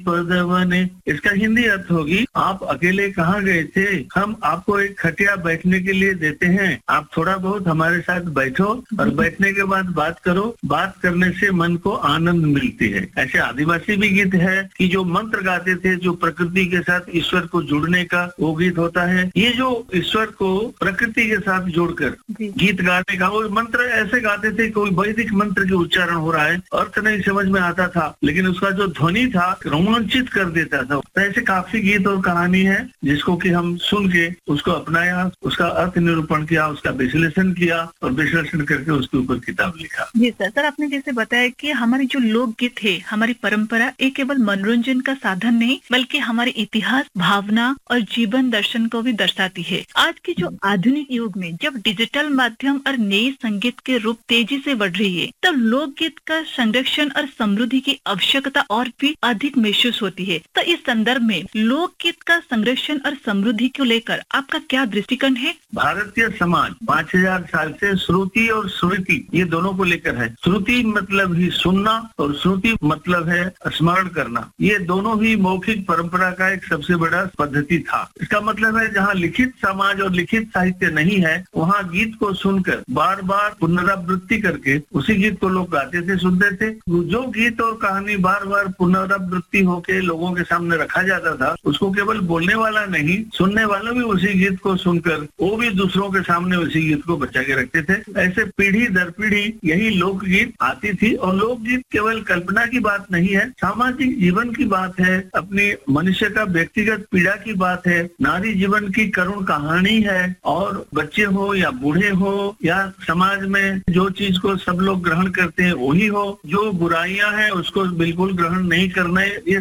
पदवने, इसका हिंदी अर्थ होगी, आप अकेले कहाँ गए थे, हम आपको एक खटिया बैठने के लिए देते हैं, आप थोड़ा बहुत हमारे साथ बैठो और बैठने के बाद बात करो, बात करने से मन को आनंद मिलती है। ऐसे आदिवासी भी गीत है कि जो मंत्र गाते थे, जो प्रकृति के साथ ईश्वर को जुड़ने का वो गीत होता है। ये जो ईश्वर को प्रकृति के साथ जोड़कर गीत गाने का, वो मंत्र ऐसे गाते थे, कोई वैदिक मंत्र के उच्चारण हो रहा है, अर्थ नहीं समझ में आता था, लेकिन उसका जो ध्वनि था रोमांचित कर देता था। तो ऐसे काफी गीत और कहानी है जिसको कि हम सुन के उसको अपनाया, उसका अर्थ निरूपण किया, उसका विश्लेषण किया और विश्लेषण करके उसके ऊपर किताब लिखा। जी सर, आपने जैसे बताया कि हमारी जो लोकगीत है, हमारी परंपरा, ये केवल मनोरंजन का साधन नहीं बल्कि हमारे इतिहास, भावना और जीवन दर्शन को भी दर्शाती है। आज के जो आधुनिक युग में जब डिजिटल माध्यम और नए संगीत के रूप तेजी से बढ़ रही है, तब लोकगीत का संरक्षण और समृद्धि की आवश्यकता और भी अधिक महसूस होती है। तो इस संदर्भ में लोकगीत का संरक्षण और समृद्धि को लेकर आपका क्या दृष्टिकोण है? भारतीय समाज 5000 साल से श्रुति और स्मृति ये दोनों को लेकर है। श्रुति मतलब ही सुनना और स्मृति मतलब है स्मरण करना। ये दोनों ही मौखिक परंपरा का एक सबसे बड़ा पद्धति था। इसका मतलब है जहाँ लिखित समाज और लिखित साहित्य नहीं है, वहाँ गीत को सुनकर बार बार पुनरावृत्ति करके उसी गीत को लोग गाते थे, सुनते थे। जो गीत और कहानी बार बार पुनरावृत्ति होके लोगों के सामने रखा जाता था, उसको केवल बोलने वाला नहीं, सुनने वाला भी उसी गीत को सुनकर वो भी दूसरों के सामने उसी गीत को बचा के रखते थे। ऐसे पीढ़ी दर पीढ़ी यही लोकगीत आती थी। और लोकगीत केवल कल्पना की बात नहीं है, सामाजिक जीवन की बात है, अपनी मनुष्य का व्यक्तिगत पीड़ा की बात है, नारी जीवन की करुण कहानी है। और बच्चे हो या बूढ़े हो या समाज में जो चीज को सब लोग ग्रहण करते हैं वही हो, जो बुराइयां हैं उसको बिल्कुल ग्रहण नहीं करना, ये